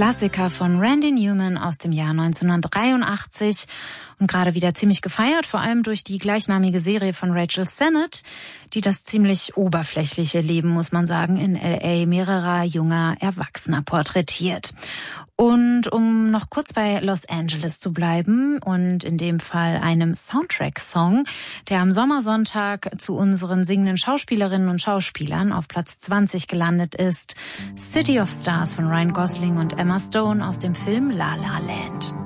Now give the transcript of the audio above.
Klassiker von Randy Newman aus dem Jahr 1983 und gerade wieder ziemlich gefeiert, vor allem durch die gleichnamige Serie von Rachel Sennett, die das ziemlich oberflächliche Leben, muss man sagen, in L.A. mehrerer junger Erwachsener porträtiert. Und um noch kurz bei Los Angeles zu bleiben und in dem Fall einem Soundtrack-Song, der am Sommersonntag zu unseren singenden Schauspielerinnen und Schauspielern auf Platz 20 gelandet ist, City of Stars von Ryan Gosling und Emma Stone aus dem Film La La Land.